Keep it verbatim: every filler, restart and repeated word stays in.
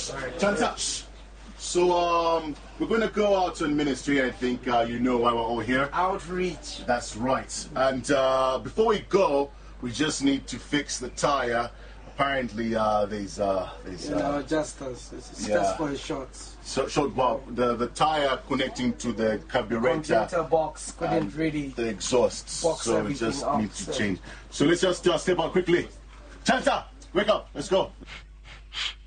Chanta. So um, we're going to go out on ministry. I think uh, you know why we're all here. Outreach. That's right. And uh, before we go, we just need to fix the tire. Apparently, uh, there's uh, there's. You Uh, know, just us. It's yeah. just for the shorts. So, short bulb. The the tire connecting to the carburetor. Computer box couldn't really. The exhausts. Box So we everything just up, need to so. change. So let's just uh, step out quickly. Chanta, wake up. Let's go.